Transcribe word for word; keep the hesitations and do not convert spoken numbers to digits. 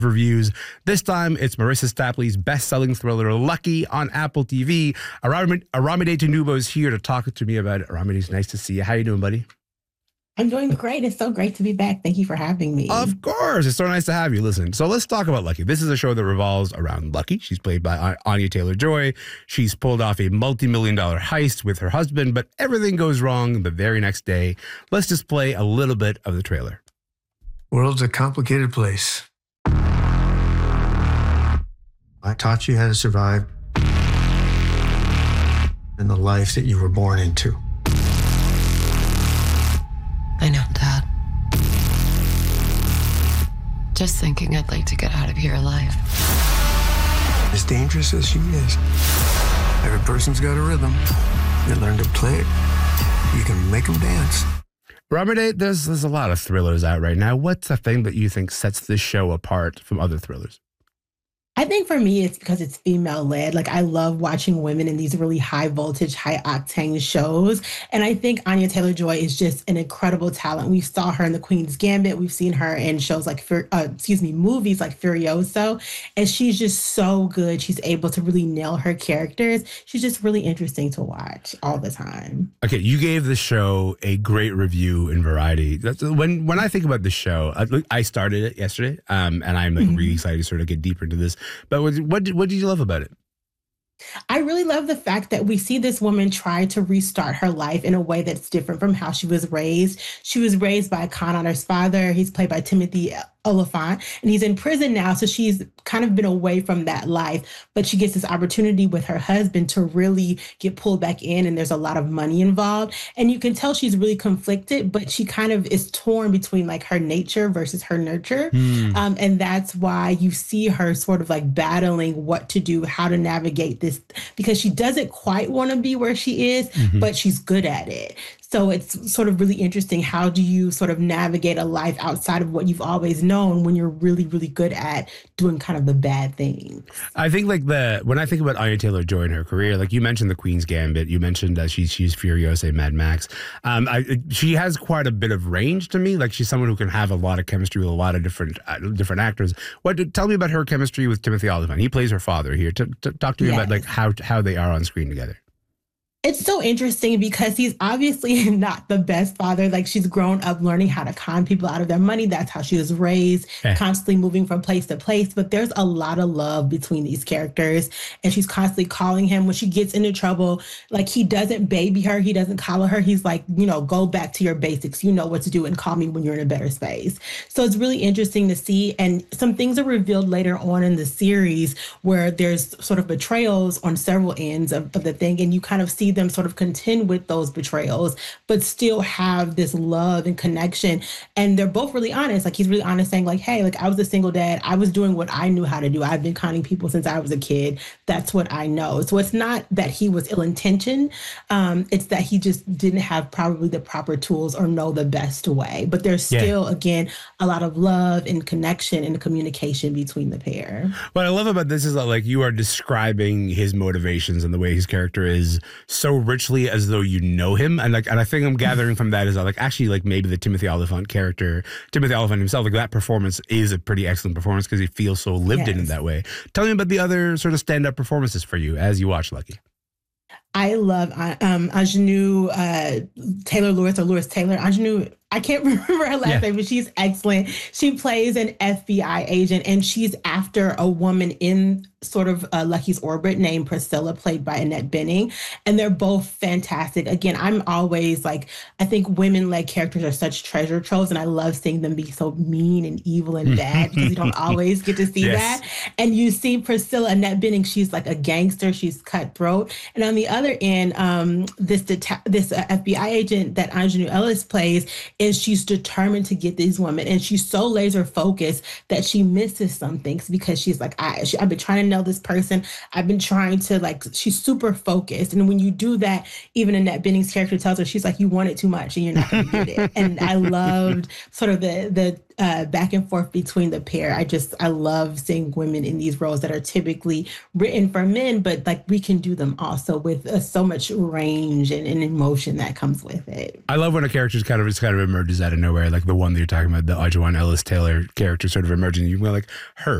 reviews. This time, it's Marissa Stapley's best-selling thriller, Lucky, on Apple T V. Aram- Aramide Tanubo is here to talk to me about it. Aramide, it's nice to see you. How you doing, buddy? I'm doing great. It's so great to be back. Thank you for having me. Of course. It's so nice to have you. Listen, so let's talk about Lucky. This is a show that revolves around Lucky. She's played by Anya Taylor-Joy. She's pulled off a multi-million dollar heist with her husband, but everything goes wrong the very next day. Let's just play a little bit of the trailer. World's a complicated place. I taught you how to survive in the life that you were born into. I know, Dad. Just thinking I'd like to get out of here alive. As dangerous as she is, every person's got a rhythm. You learn to play it, you can make them dance. Aramide, there's, there's a lot of thrillers out right now. What's the thing that you think sets this show apart from other thrillers? I think for me, it's because it's female led. Like, I love watching women in these really high voltage, high octane shows. And I think Anya Taylor-Joy is just an incredible talent. We saw her in The Queen's Gambit. We've seen her in shows like, uh, excuse me, movies like Furioso. And she's just so good. She's able to really nail her characters. She's just really interesting to watch all the time. Okay, you gave the show a great review in Variety. That's, when when I think about the show, I, I started it yesterday, um, and I'm like mm-hmm. really excited to sort of get deeper into this. But what, what did, what did you love about it? I really love the fact that we see this woman try to restart her life in a way that's different from how she was raised. She was raised by a con artist's father. He's played by Timothy Olyphant, and he's in prison now. So she's kind of been away from that life, but she gets this opportunity with her husband to really get pulled back in. And there's a lot of money involved. And you can tell she's really conflicted, but she kind of is torn between like her nature versus her nurture. Mm. Um, and that's why you see her sort of like battling what to do, how to navigate this, because she doesn't quite want to be where she is, mm-hmm. but she's good at it. So it's sort of really interesting. How do you sort of navigate a life outside of what you've always known when you're really, really good at doing kind of the bad things? I think like the, when I think about Anya Taylor-Joy in her career, like you mentioned The Queen's Gambit, you mentioned that she's, she's Furiosa, Mad Max. Um, I, she has quite a bit of range to me. Like she's someone who can have a lot of chemistry with a lot of different, uh, different actors. What, tell me about her chemistry with Timothy Olyphant. He plays her father here. T- t- talk to me yes. about like how, how they are on screen together. It's so interesting because he's obviously not the best father. Like she's grown up learning how to con people out of their money. That's how she was raised, eh. constantly moving from place to place. But there's a lot of love between these characters. And she's constantly calling him when she gets into trouble. Like he doesn't baby her. He doesn't coddle her. He's like, you know, go back to your basics. You know what to do and call me when you're in a better space. So it's really interesting to see. And some things are revealed later on in the series where there's sort of betrayals on several ends of, of the thing. And you kind of see them sort of contend with those betrayals, but still have this love and connection. And they're both really honest. Like he's really honest saying like, hey, like I was a single dad. I was doing what I knew how to do. I've been conning people since I was a kid. That's what I know. So it's not that he was ill-intentioned. Um, it's that he just didn't have probably the proper tools or know the best way. But there's still, yeah. again, a lot of love and connection and communication between the pair. What I love about this is that like you are describing his motivations and the way his character is so richly as though you know him. And like, and I think I'm gathering from that is that like actually like maybe the Timothy Olyphant character, Timothy Olyphant himself, like that performance is a pretty excellent performance because he feels so lived yes. in in that way. Tell me about the other sort of stand-up performances for you as you watch Lucky. I love um, Aunjanue uh, Taylor Lewis or Lewis Taylor. Aunjanue, I can't remember her last yeah. name, but she's excellent. She plays an F B I agent, and she's after a woman in sort of uh, Lucky's orbit named Priscilla, played by Annette Bening. And they're both fantastic. Again, I'm always like, I think women-led characters are such treasure troves, and I love seeing them be so mean and evil and bad because you don't always get to see yes. that. And you see Priscilla, Annette Bening, she's like a gangster. She's cutthroat. And on the other end, um, this deta- this uh, F B I agent that Aunjanue Ellis plays is she's determined to get these women. And she's so laser focused that she misses some things because she's like, I, she, I've been trying to know this person. I've been trying to like, she's super focused. And when you do that, even Annette Bening's character tells her, she's like, you want it too much and you're not going to get it. And I loved sort of the, the uh, back and forth between the pair. I just, I love seeing women in these roles that are typically written for men, but like we can do them also with uh, so much range and, and emotion that comes with it. I love when a character kind of just kind of emerges out of nowhere, like the one that you're talking about, the Ajuan Ellis Taylor character sort of emerging. You go like, her.